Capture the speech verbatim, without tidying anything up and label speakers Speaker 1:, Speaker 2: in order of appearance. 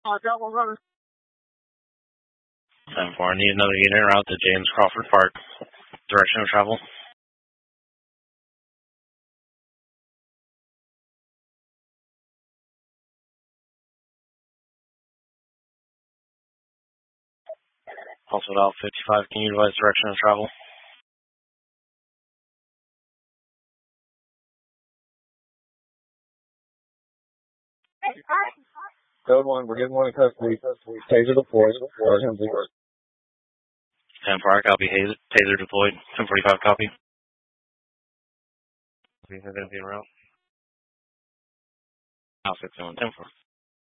Speaker 1: ten four, I need another unit route to James Crawford Park. Direction of travel. Also dial fifty-five, can you advise direction of travel?
Speaker 2: Code one, we're getting one in custody. Taser deployed.
Speaker 1: ten four, copy. Taser deployed. ten forty-five, copy. Anything route? I'll fix it on ten four.